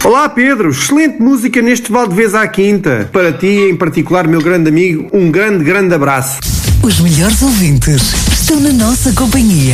Olá Pedro, excelente música neste Valdevez à Quinta. Para ti, em particular, meu grande amigo, um grande abraço. Os melhores ouvintes estão na nossa companhia.